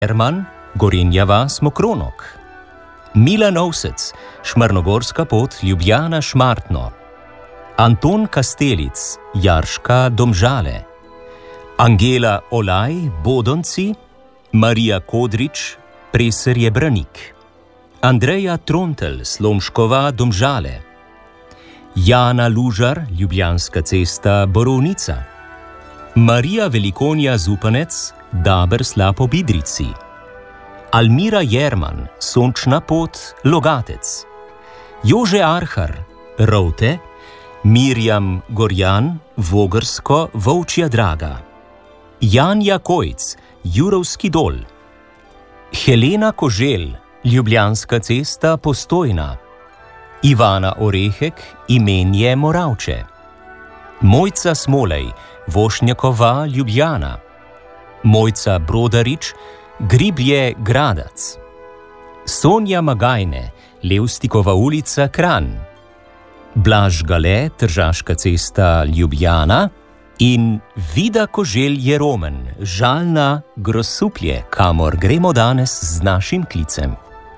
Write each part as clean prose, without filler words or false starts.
Jerman, Gorenja vas, Mokronok. Milan Ovsec, Šmarnogorska pot, Ljubljana, Šmartno. Anton Kastelic, Jarška, Domžale. Angela Olaj, Bodonci. Marija Kodrič, Preserje, Branik. Andreja Trontelj, Slomškova, Domžale. Jana Lužar, Ljubljanska cesta, Borovnica. Marija Velikonja Zupanec, Daber, Slap ob Idrijci. Almira Jerman, Sončna pot, Logatec. Jože Arhar, Rovte. Mirjam Gorjan, Vogrsko, Volčja Draga. Janja Kojc, Jurovski dol. Helena Koželj, Ljubljanska cesta, Postojna. Ivana Orehek, Imenje, Moravče. Mojca Smolej, Vošnjakova, Ljubljana. Mojca Brodarič, Griblje, Gradac. Sonja Magajne, Levstikova ulica, Kranj. Blaž Gale, Tržaška cesta, Ljubljana. In Vida Koželj Jeromen, Žalna, Grosuplje, kamor gremo danes z našim klicem.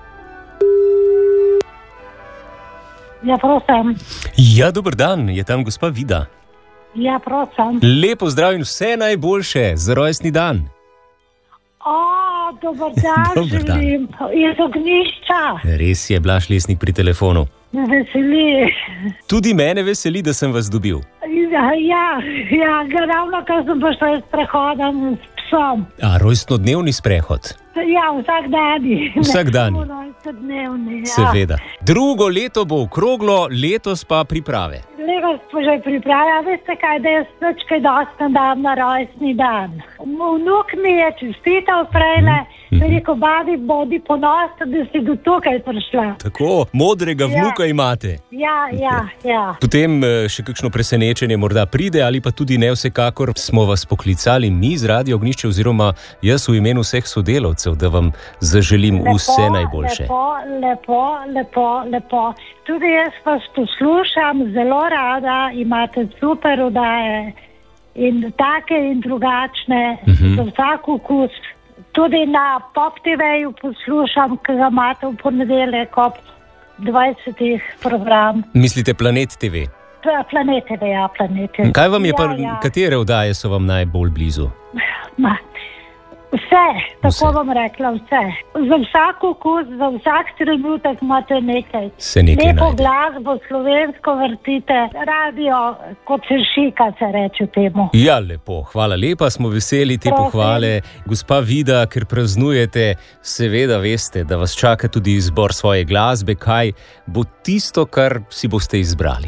Ja, prosim. Ja, dober dan, je tam gospa Vida. Ja, prosim. Lepo zdrav in vse najboljše za rojstni dan. Dober dan, Dober dan. želim. Iz Ognjišča. Res je, Blaž Lesnik pri telefonu. Me veseli. Tudi mene veseli, da sem vas dobil. Ja, ravno kar sem prišla s prehodom s psom. A, rojstnodnevni sprehod. Ja, vsak dan. Vsak dan. Rojstnodnevni, ja. Seveda. Drugo leto bo okroglo, letos pa priprave. Letos pa že pripravlja, veste kaj, da jaz nič kaj dosti dam na rojstni dan. Vnuk mi je čestital prejle, rekel, babi, bodi ponosna, da si do tukaj prišla. Tako, modrega vnuka imate. Ja. Potem še kakšno presenečenje morda pride, ali pa tudi ne, vsekakor smo vas poklicali mi z Radio Ognjišče oziroma jaz v imenu vseh sodelavcev, da vam zaželim vse najboljše. Lepo. Tudi jaz vas poslušam zelo rada, imate super oddaje in take in drugačne, za vsak okus. Tudi na Pop TV-ju poslušam, ki ga imate v ponedeljek ob 20. program. Mislite Planet TV? Planet TV, ja, Planet TV. Kaj vam je pa, Ja. katere oddaje so vam najbolj blizu? Vse, tako bom rekla, vse. Za vsak okus, za vsak trenutek imate nekaj. Se nekaj Lepo najde. glasbo, slovensko vrtite, radio, kot se šika, se reče temu. Ja, lepo, hvala lepa, smo veseli te Prosim. pohvale. Gospa Vida, ker praznujete, seveda veste, da vas čaka tudi izbor svoje glasbe. Kaj bo tisto, kar si boste izbrali?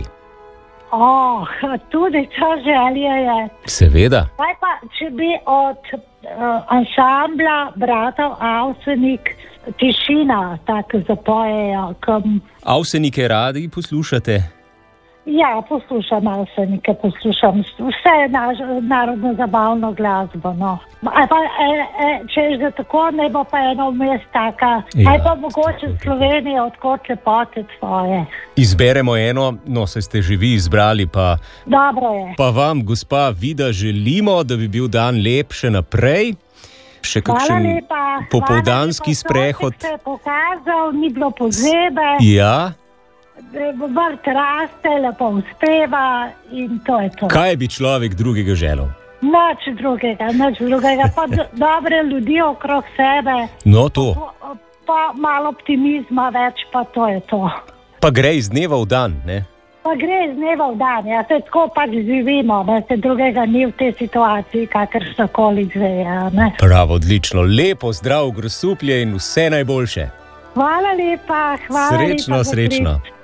Tudi ta želja je. Seveda. Kaj pa, če bi od ansambla bratov Avsenik Tišina tako zapojejo? Avsenike radi poslušate? Ja, poslušam Avsenike, poslušam vse narodno zabavno glasbo. No. Če je že tako, ne bo pa eno vmes taka. Ja, Aj pa mogoče Slovenije, odkot lepote tvoje. Izberemo eno, no, se ste že vi izbrali, pa Dobro je. pa vam, gospa Vida, želimo, da bi bil dan lep še naprej. Še Hvala kakšen lepa. popoldanski sprehod. Se je pokazal, ni bilo pozebe. Ja, Vrt raste, lepo uspeva in to je to. kaj bi človek drugega želel? Nič drugega. Pa dobre ljudi okrog sebe, No, to. pa malo optimizma več, pa to je to. Pa gre iz dneva v dan, ne? Pa gre iz dneva v dan, ja, se tako pač živimo, da se drugega ni v tej situaciji, kakršnakoli zdaj je, ne. Prav, odlično. Lepo, zdrav, Grosuplje in vse najboljše. Hvala lepa, Srečno, za klic. srečno.